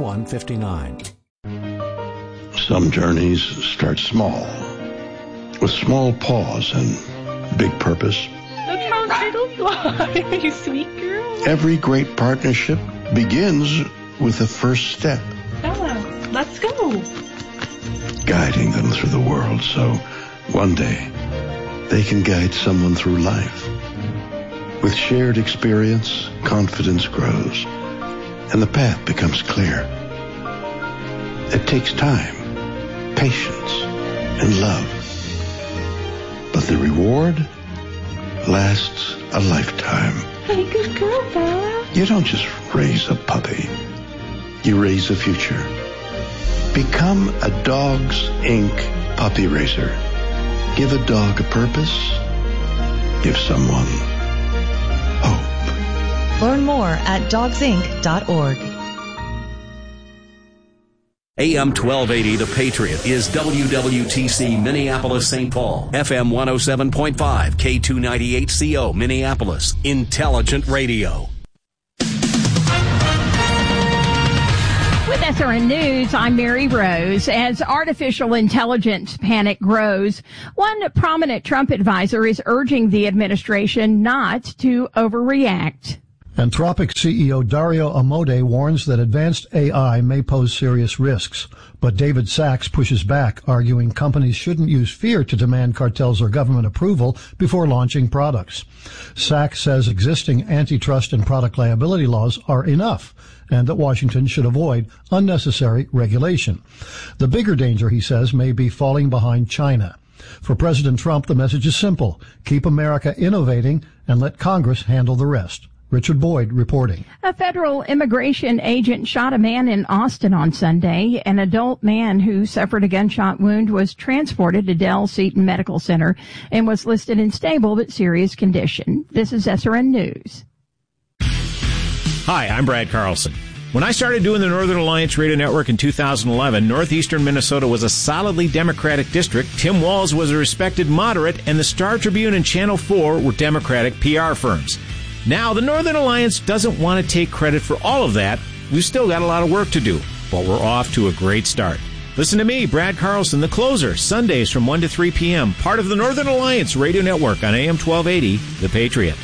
4159. Some journeys start small, with small pause and big purpose. Look how little fly, you sweet girl. Every great partnership begins with the first step. Bella, let's go. Guiding them through the world so one day they can guide someone through life. With shared experience, confidence grows, and the path becomes clear. It takes time, patience, and love. But the reward lasts a lifetime. Hey, good girl, Bella. You don't just raise a puppy. You raise a future. Become a Dogs Inc. puppy raiser. Give a dog a purpose. Give someone hope. Learn more at dogsinc.org. AM 1280, The Patriot, is WWTC Minneapolis, St. Paul. FM 107.5, K298CO, Minneapolis. Intelligent radio. With SRN News, I'm Mary Rose. As artificial intelligence panic grows, one prominent Trump advisor is urging the administration not to overreact. Anthropic CEO Dario Amodei warns that advanced AI may pose serious risks, but David Sachs pushes back, arguing companies shouldn't use fear to demand cartels or government approval before launching products. Sachs says existing antitrust and product liability laws are enough, and that Washington should avoid unnecessary regulation. The bigger danger, he says, may be falling behind China. For President Trump, the message is simple: keep America innovating and let Congress handle the rest. Richard Boyd reporting. A federal immigration agent shot a man in Austin on Sunday. An adult man who suffered a gunshot wound was transported to Dell Seton Medical Center and was listed in stable but serious condition. This is SRN News. Hi, I'm Brad Carlson. When I started doing the Northern Alliance Radio Network in 2011, northeastern Minnesota was a solidly Democratic district. Tim Walz was a respected moderate, and the Star Tribune and Channel 4 were Democratic PR firms. Now, the Northern Alliance doesn't want to take credit for all of that. We've still got a lot of work to do, but we're off to a great start. Listen to me, Brad Carlson, The Closer, Sundays from 1 to 3 p.m., part of the Northern Alliance Radio Network on AM 1280, The Patriot.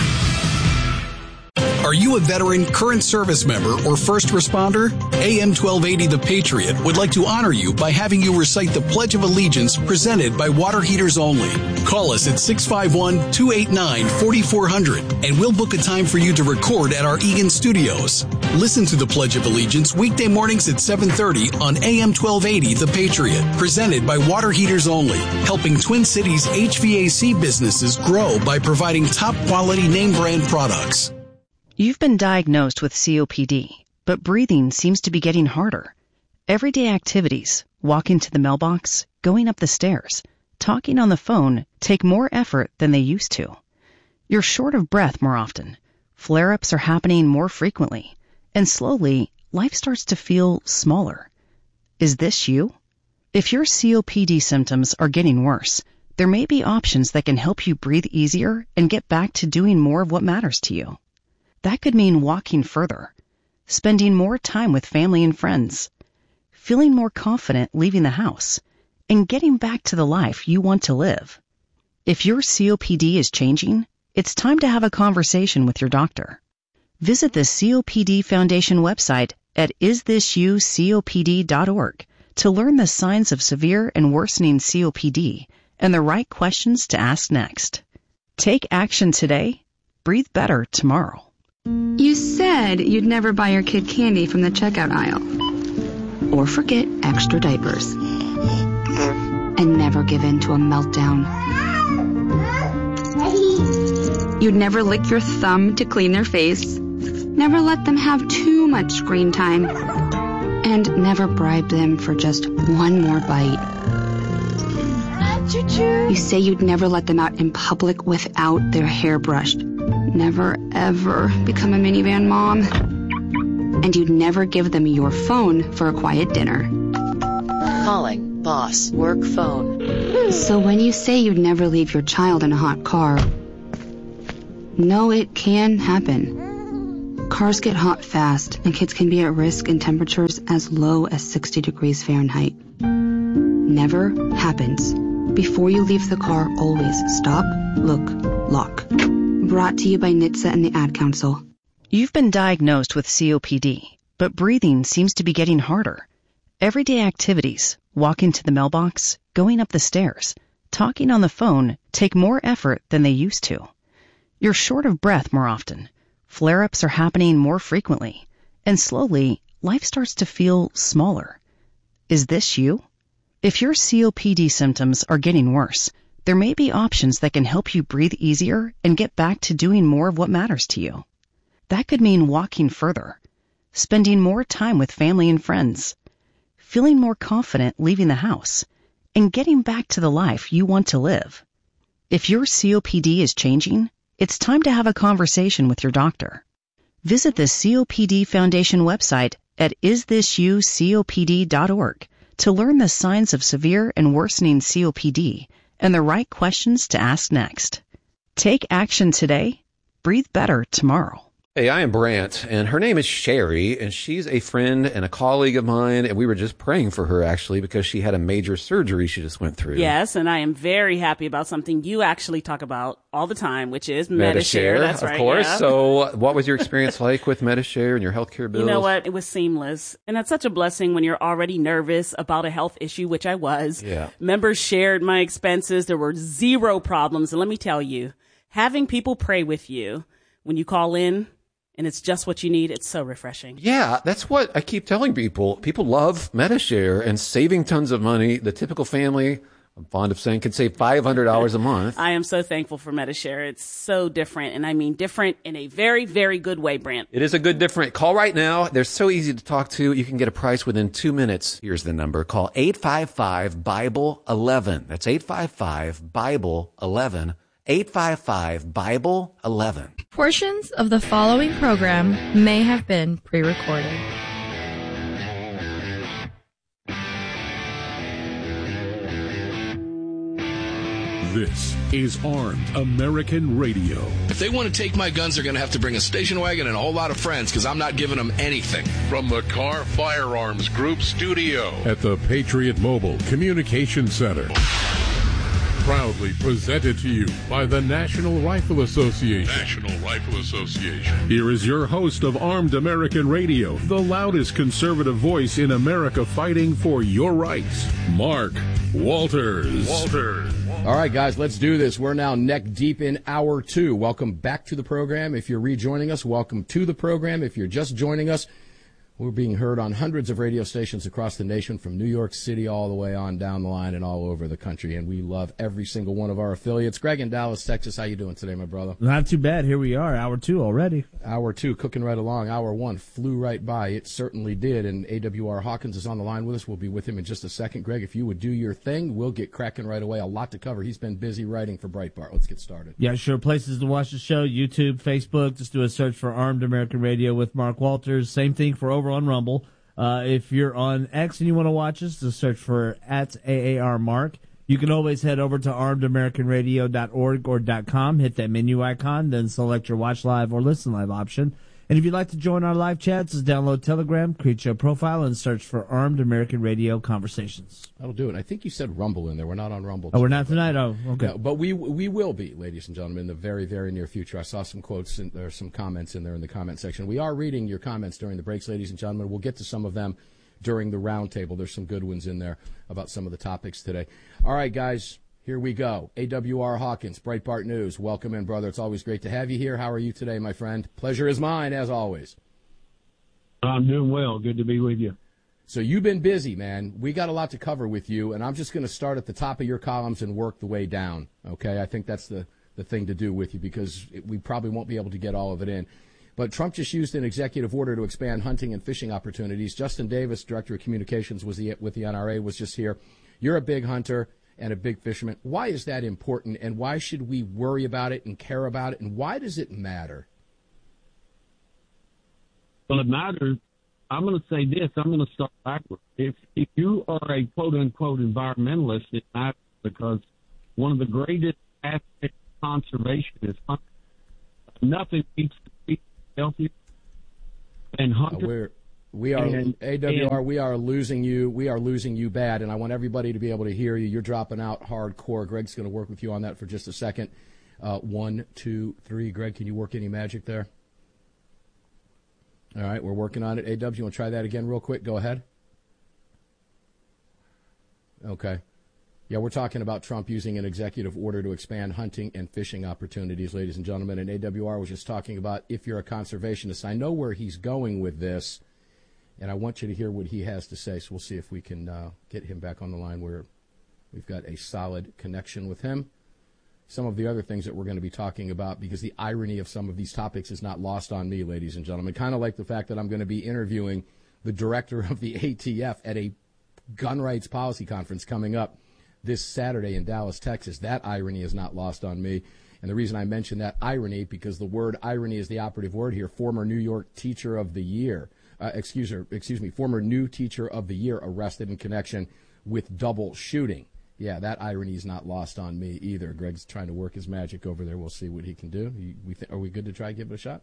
Are you a veteran, current service member, or first responder? AM 1280 The Patriot would like to honor you by having you recite the Pledge of Allegiance presented by Water Heaters Only. Call us at 651-289-4400 and we'll book a time for you to record at our Eagan studios. Listen to the Pledge of Allegiance weekday mornings at 7:30 on AM 1280 The Patriot, presented by Water Heaters Only, helping Twin Cities HVAC businesses grow by providing top quality name brand products. You've been diagnosed with COPD, but breathing seems to be getting harder. Everyday activities, walking to the mailbox, going up the stairs, talking on the phone take more effort than they used to. You're short of breath more often. Flare-ups are happening more frequently. And slowly, life starts to feel smaller. Is this you? If your COPD symptoms are getting worse, there may be options that can help you breathe easier and get back to doing more of what matters to you. That could mean walking further, spending more time with family and friends, feeling more confident leaving the house, and getting back to the life you want to live. If your COPD is changing, it's time to have a conversation with your doctor. Visit the COPD Foundation website at isthisyoucopd.org to learn the signs of severe and worsening COPD and the right questions to ask next. Take action today. Breathe better tomorrow. You said you'd never buy your kid candy from the checkout aisle. Or forget extra diapers. And never give in to a meltdown. You'd never lick your thumb to clean their face. Never let them have too much screen time. And never bribe them for just one more bite. You say you'd never let them out in public without their hair brushed. Never, ever become a minivan mom. And you'd never give them your phone for a quiet dinner. Calling boss work phone. So when you say you'd never leave your child in a hot car, no, it can happen. Cars get hot fast, and kids can be at risk in temperatures as low as 60 degrees Fahrenheit. Never happens. Before you leave the car, always stop, look, lock. Brought to you by NHTSA and the Ad Council. You've been diagnosed with COPD, but breathing seems to be getting harder. Everyday activities, walking to the mailbox, going up the stairs, talking on the phone, take more effort than they used to. You're short of breath more often. Flare-ups are happening more frequently. And slowly, life starts to feel smaller. Is this you? If your COPD symptoms are getting worse, there may be options that can help you breathe easier and get back to doing more of what matters to you. That could mean walking further, spending more time with family and friends, feeling more confident leaving the house, and getting back to the life you want to live. If your COPD is changing, it's time to have a conversation with your doctor. Visit the COPD Foundation website at isthisyoucopd.org to learn the signs of severe and worsening COPD and the right questions to ask next. Take action today. Breathe better tomorrow. Hey, I am Brant, and her name is Sherry, and she's a friend and a colleague of mine, and we were just praying for her, actually, because she had a major surgery she just went through. Yes, and I am very happy about something you actually talk about all the time, which is Medi-Share. That's right, of course. Yeah. So what was your experience like with Medi-Share and your healthcare bills? You know what? It was seamless, and that's such a blessing when you're already nervous about a health issue, which I was. Yeah. Members shared my expenses. There were zero problems, and let me tell you, having people pray with you when you call in, and it's just what you need, it's so refreshing. Yeah, that's what I keep telling people. People love Medi-Share and saving tons of money. The typical family, I'm fond of saying, can save $500 a month. I am so thankful for Medi-Share. It's so different, and I mean different in a very, very good way, Brant. It is a good different. Call right now. They're so easy to talk to. You can get a price within 2 minutes. Here's the number. Call 855-BIBLE-11. That's 855-BIBLE-11. 855-BIBLE-11. Portions of the following program may have been pre-recorded. This is Armed American Radio. If they want to take my guns, they're going to have to bring a station wagon and a whole lot of friends, because I'm not giving them anything. From the Carr Firearms Group studio at the Patriot Mobile Communication Center. Proudly presented to you by the National Rifle Association. National Rifle Association. Here is your host of Armed American Radio, the loudest conservative voice in America fighting for your rights, Mark Walters. All right, guys, let's do this. We're now neck deep in hour 2. Welcome back to the program. If you're rejoining us, welcome to the program. If you're just joining us, we're being heard on hundreds of radio stations across the nation, from New York City all the way on down the line and all over the country, and we love every single one of our affiliates. Greg in Dallas, Texas, how you doing today, my brother? Not too bad. Here we are, hour 2 already. Hour 2, cooking right along. Hour 1 flew right by. It certainly did, and AWR Hawkins is on the line with us. We'll be with him in just a second. Greg, if you would do your thing, we'll get cracking right away. A lot to cover. He's been busy writing for Breitbart. Let's get started. Yeah, sure. Places to watch the show: YouTube, Facebook. Just do a search for Armed American Radio with Mark Walters. Same thing for over on Rumble. If you're on X and you want to watch us, just search for @AARMark. You can always head over to armedamericanradio.org or .com, hit that menu icon, then select your watch live or listen live option. And if you'd like to join our live chats, just download Telegram, create your profile, and search for Armed American Radio Conversations. That'll do it. I think you said Rumble in there. We're not on Rumble. Oh, we're not tonight? Oh, okay. No, but we will be, ladies and gentlemen, in the very, very near future. I saw some quotes, or some comments in there in the comment section. We are reading your comments during the breaks, ladies and gentlemen. We'll get to some of them during the roundtable. There's some good ones in there about some of the topics today. All right, guys. Here we go. AWR Hawkins, Breitbart News. Welcome in, brother. It's always great to have you here. How are you today, my friend? Pleasure is mine, as always. I'm doing well. Good to be with you. So you've been busy, man. We got a lot to cover with you, and I'm just going to start at the top of your columns and work the way down, okay? I think that's the thing to do with you, because we probably won't be able to get all of it in. But Trump just used an executive order to expand hunting and fishing opportunities. Justin Davis, Director of Communications with the NRA, was just here. You're a big hunter and a big fisherman. Why is that important, and why should we worry about it and care about it, and why does it matter? Well, it matters. I'm going to say this. I'm going to start backwards. If you are a quote-unquote environmentalist, it matters, because one of the greatest aspects of conservation is hunting. Nothing keeps the people healthier And Hunter, we are AWR. We are losing you. We are losing you bad, and I want everybody to be able to hear you. You're dropping out hardcore. Greg's going to work with you on that for just a second. 1, 2, 3. Greg, can you work any magic there? All right, we're working on it. A-Dubs, you want to try that again real quick? Go ahead. Okay. Yeah, we're talking about Trump using an executive order to expand hunting and fishing opportunities, ladies and gentlemen. And AWR was just talking about if you're a conservationist. I know where he's going with this, and I want you to hear what he has to say. So we'll see if we can get him back on the line where we've got a solid connection with him. Some of the other things that we're going to be talking about, because the irony of some of these topics is not lost on me, ladies and gentlemen. Kind of like the fact that I'm going to be interviewing the director of the ATF at a gun rights policy conference coming up this Saturday in Dallas, Texas. That irony is not lost on me. And the reason I mention that irony, because the word irony is the operative word here. Former New York Teacher of the Year, former new Teacher of the Year arrested in connection with double shooting. Yeah, that irony is not lost on me either. Greg's trying to work his magic over there. We'll see what he can do. Are we good to try to give it a shot?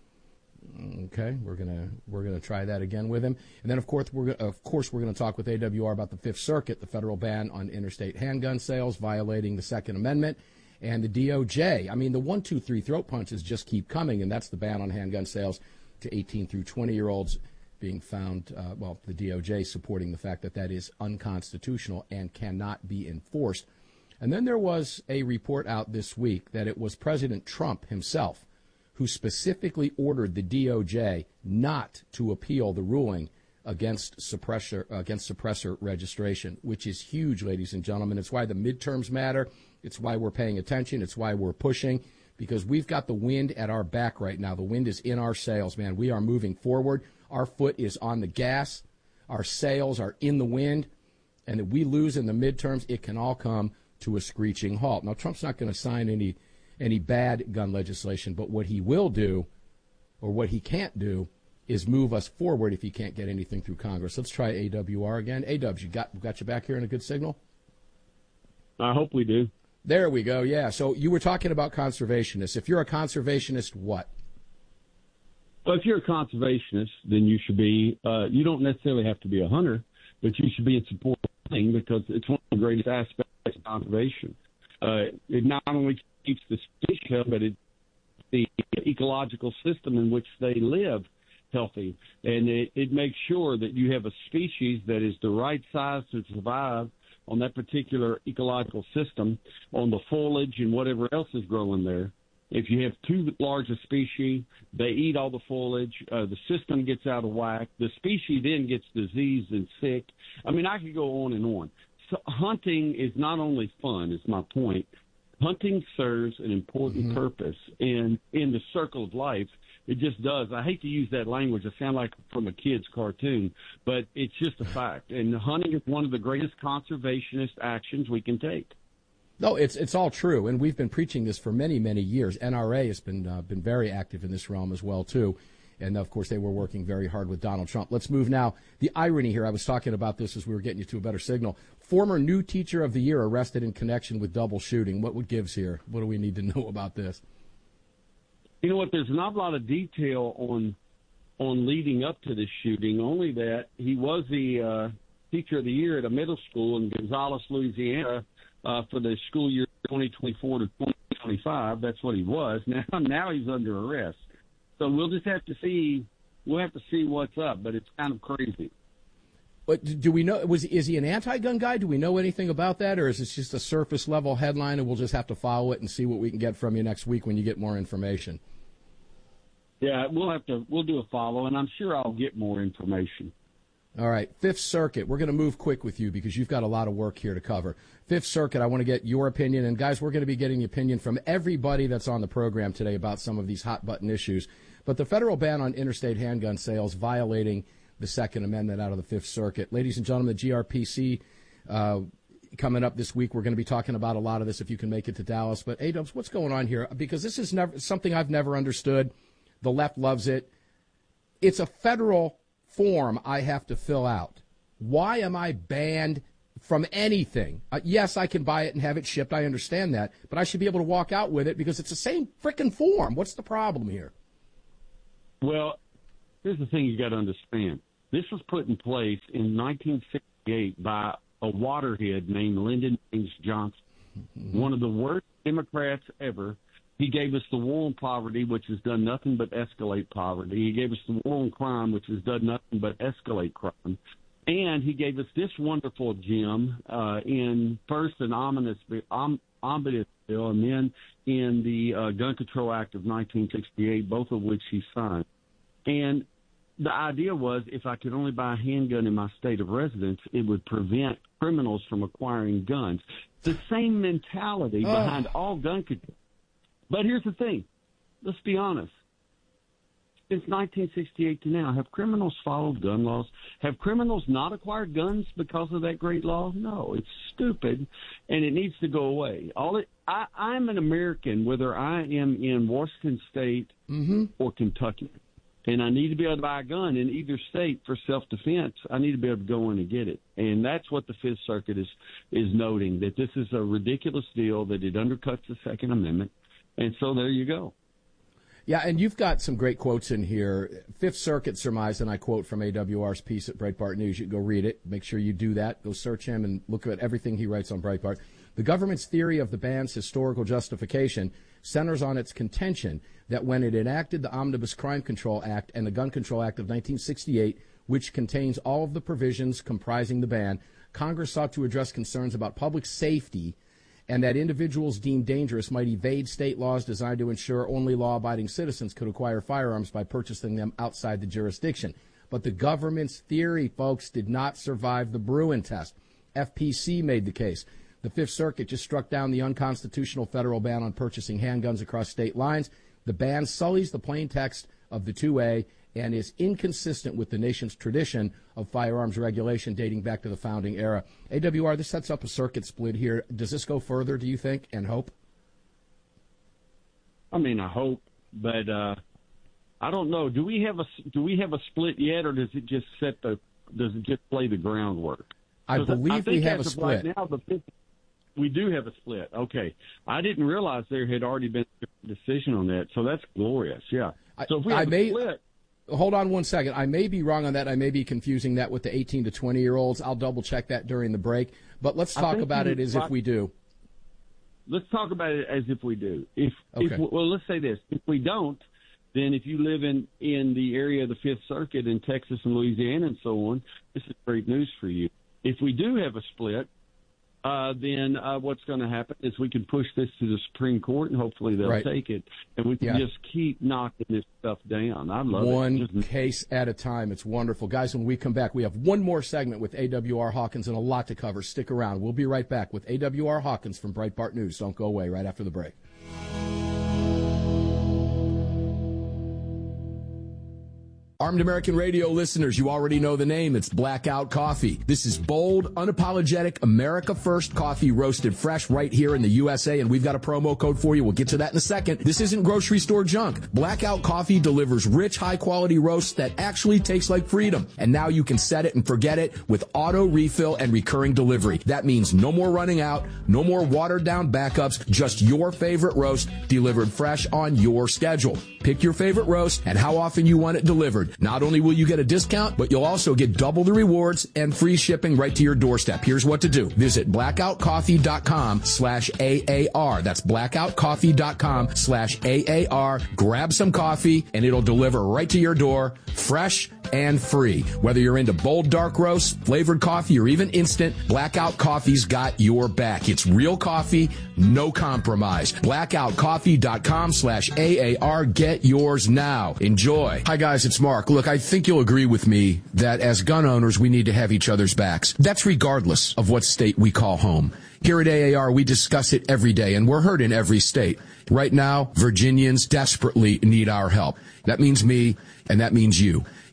Okay, we're gonna try that again with him, and then of course we're gonna talk with AWR about the Fifth Circuit, the federal ban on interstate handgun sales, violating the Second Amendment, and the DOJ. I mean, the 1, 2, 3 throat punches just keep coming, and that's the ban on handgun sales to 18 through 20-year-olds being found. The DOJ supporting the fact that that is unconstitutional and cannot be enforced. And then there was a report out this week that it was President Trump himself who specifically ordered the DOJ not to appeal the ruling against suppressor registration, which is huge, ladies and gentlemen. It's why the midterms matter. It's why we're paying attention. It's why we're pushing, because we've got the wind at our back right now. The wind is in our sails, man. We are moving forward. Our foot is on the gas. Our sails are in the wind. And if we lose in the midterms, it can all come to a screeching halt. Now, Trump's not going to sign any bad gun legislation, but what he will do, or what he can't do, is move us forward if he can't get anything through Congress. Let's try AWR again. A-Dubs, we got you back here in a good signal? I hope we do. There we go, yeah. So you were talking about conservationists. If you're a conservationist, what? Well, if you're a conservationist, then you should be, you don't necessarily have to be a hunter, but you should be in support of hunting, because it's one of the greatest aspects of conservation. It not only keeps the species, but the ecological system in which they live healthy. And it makes sure that you have a species that is the right size to survive on that particular ecological system, on the foliage and whatever else is growing there. If you have too large a species, they eat all the foliage, the system gets out of whack, the species then gets diseased and sick. I mean, I could go on and on. So hunting is not only fun, is my point. Hunting serves an important purpose in the circle of life. It just does. I hate to use that language. I sound like from a kid's cartoon, but it's just a fact. And hunting is one of the greatest conservationist actions we can take. No, it's all true, and we've been preaching this for many, many years. NRA has been very active in this realm as well, too. And, of course, they were working very hard with Donald Trump. Let's move now. The irony here, I was talking about this as we were getting you to a better signal. Former new Teacher of the Year arrested in connection with double shooting. What gives here? What do we need to know about this? You know what? There's not a lot of detail on leading up to this shooting, only that he was the Teacher of the Year at a middle school in Gonzales, Louisiana, for the school year 2024 to 2025. That's what he was. Now he's under arrest. So we'll just have to see. We'll have to see what's up, but it's kind of crazy. But do we know? Is he an anti-gun guy? Do we know anything about that, or is this just a surface level headline, and we'll just have to follow it and see what we can get from you next week when you get more information? Yeah, we'll do a follow, and I'm sure I'll get more information. All right, Fifth Circuit. We're going to move quick with you because you've got a lot of work here to cover. Fifth Circuit, I want to get your opinion. And, guys, we're going to be getting the opinion from everybody that's on the program today about some of these hot-button issues. But the federal ban on interstate handgun sales violating the Second Amendment out of the Fifth Circuit. Ladies and gentlemen, the GRPC coming up this week. We're going to be talking about a lot of this if you can make it to Dallas. But, A-Dubs, what's going on here? Because this is something I've never understood. The left loves it. It's a federal form I have to fill out. Why am I banned from anything? Yes, I can buy it and have it shipped. I understand that. But I should be able to walk out with it because it's the same frickin' form. What's the problem here? Well, here's the thing you got to understand. This was put in place in 1968 by a waterhead named Lyndon Baines Johnson, one of the worst Democrats ever. He gave us the war on poverty, which has done nothing but escalate poverty. He gave us the war on crime, which has done nothing but escalate crime. And he gave us this wonderful gem in first an omnibus bill and then in the Gun Control Act of 1968, both of which he signed. And the idea was if I could only buy a handgun in my state of residence, it would prevent criminals from acquiring guns. The same mentality behind all gun control. But here's the thing. Let's be honest. Since 1968 to now, have criminals followed gun laws? Have criminals not acquired guns because of that great law? No, it's stupid, and it needs to go away. I'm an American, whether I am in Washington State or Kentucky, and I need to be able to buy a gun in either state for self-defense. I need to be able to go in and get it, and that's what the Fifth Circuit is noting, that this is a ridiculous deal, that it undercuts the Second Amendment. And so there you go. Yeah, and you've got some great quotes in here. Fifth Circuit surmised, and I quote from AWR's piece at Breitbart News. You go read it. Make sure you do that. Go search him and look at everything he writes on Breitbart. The government's theory of the ban's historical justification centers on its contention that when it enacted the Omnibus Crime Control Act and the Gun Control Act of 1968, which contains all of the provisions comprising the ban, Congress sought to address concerns about public safety and that individuals deemed dangerous might evade state laws designed to ensure only law-abiding citizens could acquire firearms by purchasing them outside the jurisdiction. But the government's theory, folks, did not survive the Bruin test. FPC made the case. The Fifth Circuit just struck down the unconstitutional federal ban on purchasing handguns across state lines. The ban sullies the plain text of the 2A and is inconsistent with the nation's tradition of firearms regulation dating back to the founding era. AWR, this sets up a circuit split here. Does this go further, do you think, and hope? I mean, I hope, but I don't know. Do we have a split yet, or does it just play the groundwork? I believe we have a split. Right now, we do have a split. Okay, I didn't realize there had already been a decision on that, so that's glorious. Yeah. So if we have a split. Hold on one second. I may be wrong on that. I may be confusing that with the 18 to 20-year-olds. I'll double-check that during the break. But let's talk about it as if we do. Let's talk about it as if we do. Well, let's say this. If we don't, then if you live in the area of the Fifth Circuit in Texas and Louisiana and so on, this is great news for you. If we do have a split, then what's going to happen is we can push this to the Supreme Court, and hopefully they'll take it, and we can just keep knocking this stuff down. I love it. One case at a time. It's wonderful. Guys, when we come back, we have one more segment with AWR Hawkins and a lot to cover. Stick around. We'll be right back with AWR Hawkins from Breitbart News. Don't go away right after the break. Armed American Radio listeners, you already know the name. It's Blackout Coffee. This is bold, unapologetic, America First coffee roasted fresh right here in the USA, and we've got a promo code for you. We'll get to that in a second. This isn't grocery store junk. Blackout Coffee delivers rich, high-quality roasts that actually taste like freedom. And now you can set it and forget it with auto refill and recurring delivery. That means no more running out, no more watered-down backups, just your favorite roast delivered fresh on your schedule. Pick your favorite roast and how often you want it delivered. Not only will you get a discount, but you'll also get double the rewards and free shipping right to your doorstep. Here's what to do. Visit blackoutcoffee.com/AAR. That's blackoutcoffee.com/AAR. Grab some coffee and it'll deliver right to your door, fresh and free. Whether you're into bold dark roast, flavored coffee, or even instant, Blackout Coffee's got your back. It's real coffee, no compromise. blackoutcoffee.com/AAR. Get yours now. Enjoy. Hi guys, it's Mark. Look, I think you'll agree with me that as gun owners, we need to have each other's backs. That's regardless of what state we call home. Here at AAR, we discuss it every day, and we're heard in every state. Right now, Virginians desperately need our help. That means me, and that means you.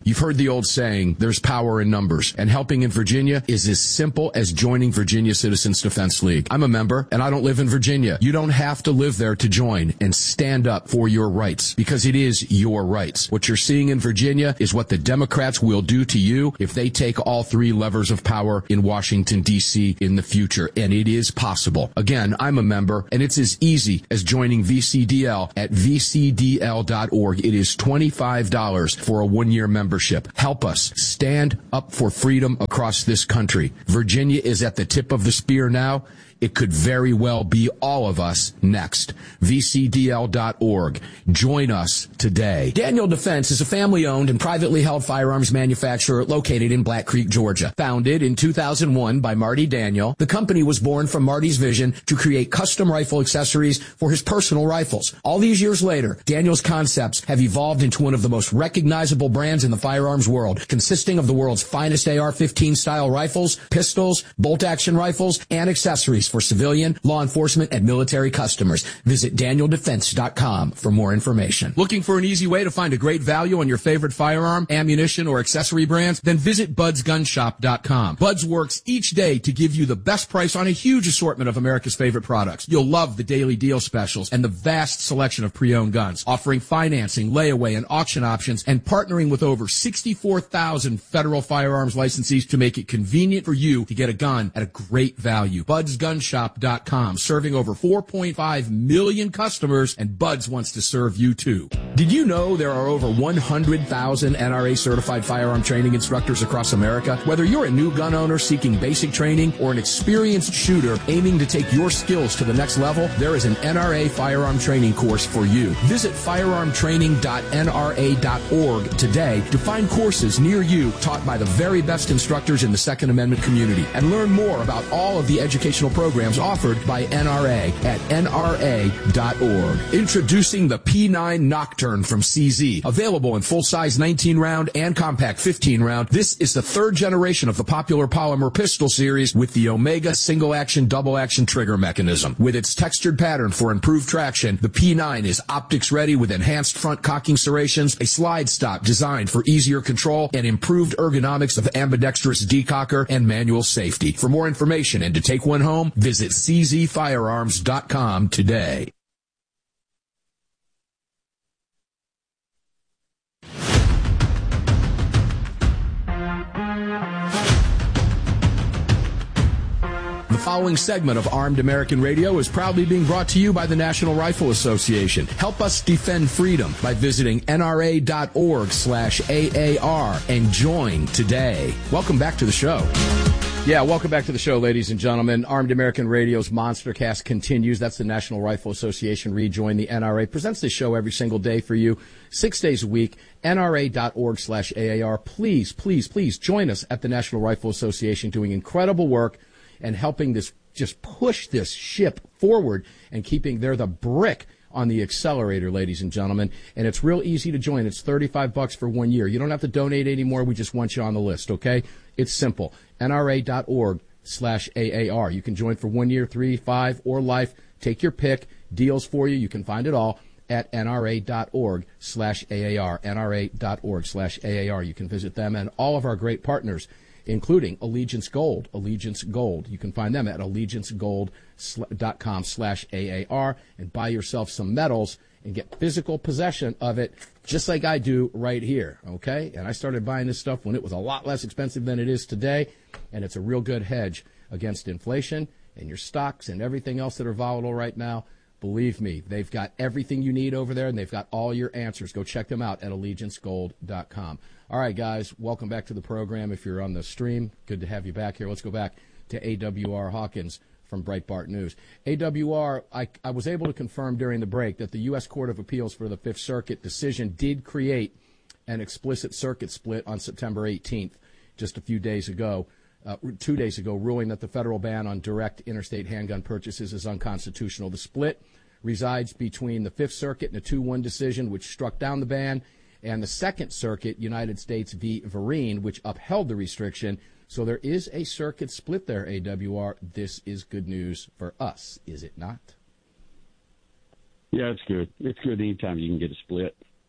You've heard the old saying, there's power in numbers, and helping in Virginia is as simple as joining Virginia Citizens Defense League. I'm a member, and I don't live in Virginia. You don't have to live there to join and stand up for your rights, because it is your rights. What you're seeing in Virginia is what the Democrats will do to you if they take all three levers of power in Washington, D.C. in the future, and it is possible. Again, I'm a member, and it's as easy as joining VCDL at vcdl.org. It is $25 for a one-year membership. Help us stand up for freedom across this country. Virginia is at the tip of the spear now. It could very well be all of us next. VCDL.org. Join us today. Daniel Defense is a family-owned and privately held firearms manufacturer located in Black Creek, Georgia. Founded in 2001 by Marty Daniel, the company was born from Marty's vision to create custom rifle accessories for his personal rifles. All these years later, Daniel's concepts have evolved into one of the most recognizable brands in the firearms world, consisting of the world's finest AR-15 style rifles, pistols, bolt-action rifles, and accessories for civilian, law enforcement, and military customers. Visit DanielDefense.com for more information. Looking for an easy way to find a great value on your favorite firearm, ammunition, or accessory brands? Then visit BudsGunShop.com. Buds works each day to give you the best price on a huge assortment of America's favorite products. You'll love the daily deal specials and the vast selection of pre-owned guns, offering financing, layaway, and auction options, and partnering with over 64,000 federal firearms licensees to make it convenient for you to get a gun at a great value. BudsGunShop.com, serving over 4.5 million customers, and Buds wants to serve you too. Did you know there are over 100,000 NRA certified firearm training instructors across America? Whether you're a new gun owner seeking basic training or an experienced shooter aiming to take your skills to the next level, there is an NRA firearm training course for you. Visit firearmtraining.nra.org today to find courses near you taught by the very best instructors in the Second Amendment community, and learn more about all of the educational programs offered by NRA at nra.org. Introducing the P9 Nocturne from CZ. Available in full-size 19-round and compact 15-round, this is the third generation of the popular polymer pistol series with the Omega single-action, double-action trigger mechanism. With its textured pattern for improved traction, the P9 is optics-ready with enhanced front cocking serrations, a slide stop designed for easier control, and improved ergonomics of ambidextrous decocker and manual safety. For more information and to take one home, visit czfirearms.com today. The following segment of Armed American Radio is proudly being brought to you by the National Rifle Association. Help us defend freedom by visiting nra.org/AAR and join today. Welcome back to the show. Yeah, welcome back to the show, ladies and gentlemen. Armed American Radio's Monstercast continues. That's the National Rifle Association. Rejoin the NRA. Presents this show every single day for you, 6 days a week. NRA.org/AAR. Please, please, please join us at the National Rifle Association, doing incredible work and helping this just push this ship forward and keeping they're the brick on the accelerator, ladies and gentlemen. And it's real easy to join. It's $35 for 1 year. You don't have to donate anymore. We just want you on the list, okay? It's simple. NRA.org/AAR. You can join for 1 year, 3, 5, or life. Take your pick. Deals for you. You can find it all at NRA.org/AAR. NRA.org/AAR. You can visit them and all of our great partners, including Allegiance Gold. Allegiance Gold. You can find them at allegiancegold.com/AAR and buy yourself some medals and get physical possession of it, just like I do right here, okay? And I started buying this stuff when it was a lot less expensive than it is today, and it's a real good hedge against inflation and your stocks and everything else that are volatile right now. Believe me, they've got everything you need over there, and they've got all your answers. Go check them out at allegiancegold.com. All right, guys, welcome back to the program. If you're on the stream, good to have you back here. Let's go back to AWR Hawkins from Breitbart News. AWR, I was able to confirm during the break that the U.S. Court of Appeals for the Fifth Circuit decision did create an explicit circuit split on September 18th, just a few days ago, 2 days ago, ruling that the federal ban on direct interstate handgun purchases is unconstitutional. The split resides between the Fifth Circuit and a 2-1 decision, which struck down the ban, and the Second Circuit, United States v. Vereen, which upheld the restriction. So there is a circuit split there, AWR. This is good news for us, is it not? Yeah, it's good. It's good anytime you can get a split.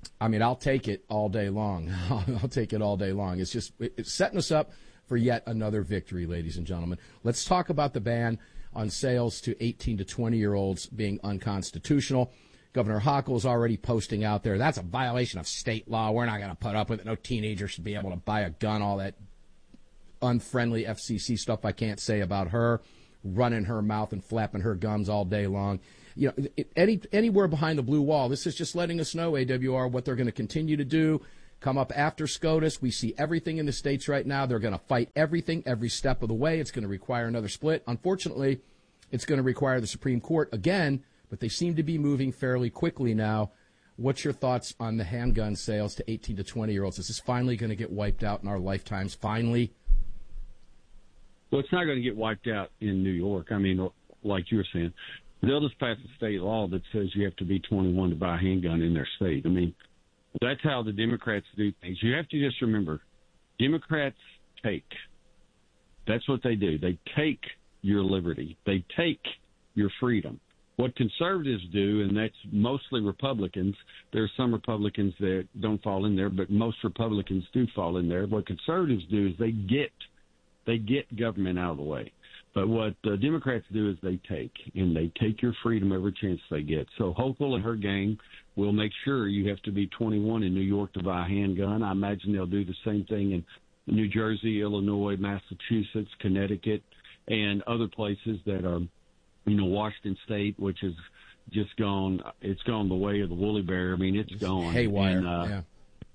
I mean, I'll take it all day long. I'll take it all day long. It's setting us up for yet another victory, ladies and gentlemen. Let's talk about the ban on sales to 18 to 20-year-olds being unconstitutional. Governor Hochul is already posting out there, that's a violation of state law. We're not going to put up with it. No teenager should be able to buy a gun, all that unfriendly FCC stuff I can't say about her, running her mouth and flapping her gums all day long. You know, anywhere behind the blue wall, this is just letting us know, AWR, what they're going to continue to do. Come up after SCOTUS. We see everything in the states right now. They're going to fight everything every step of the way. It's going to require another split. Unfortunately, it's going to require the Supreme Court again, but they seem to be moving fairly quickly now. What's your thoughts on the handgun sales to 18 to 20-year-olds? Is this finally going to get wiped out in our lifetimes? Finally? Well, it's not going to get wiped out in New York. I mean, like you were saying, they'll just pass a state law that says you have to be 21 to buy a handgun in their state. I mean, that's how the Democrats do things. You have to just remember, Democrats take. That's what they do. They take your liberty. They take your freedom. What conservatives do, and that's mostly Republicans, there are some Republicans that don't fall in there, but most Republicans do fall in there. What conservatives do is they get government out of the way. But what the Democrats do is they take your freedom every chance they get. So Hochul and her gang will make sure you have to be 21 in New York to buy a handgun. I imagine they'll do the same thing in New Jersey, Illinois, Massachusetts, Connecticut, and other places that are, you know, Washington State, which has just gone, it's gone the way of the woolly bear. I mean, it's gone. Haywire,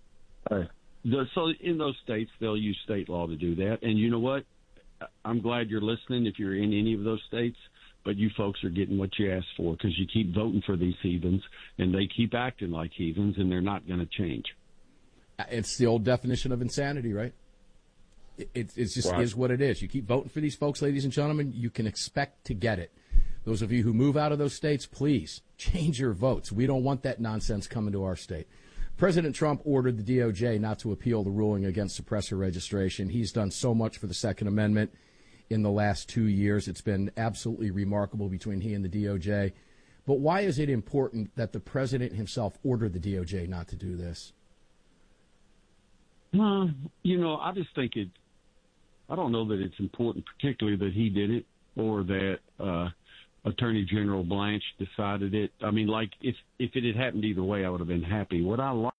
So in those states, they'll use state law to do that. And you know what? I'm glad you're listening if you're in any of those states, but you folks are getting what you asked for because you keep voting for these heathens, and they keep acting like heathens, and they're not going to change. It's the old definition of insanity, right? It's just right. Is what it is. You keep voting for these folks, ladies and gentlemen, you can expect to get it. Those of you who move out of those states, please change your votes. We don't want that nonsense coming to our state. President Trump ordered the DOJ not to appeal the ruling against suppressor registration. He's done so much for the Second Amendment in the last 2 years. It's been absolutely remarkable between he and the DOJ. But why is it important that the president himself ordered the DOJ not to do this? You know, I just think I don't know that it's important particularly that he did it or that Attorney General Blanche decided it. I mean, like, if it had happened either way, I would have been happy. What I like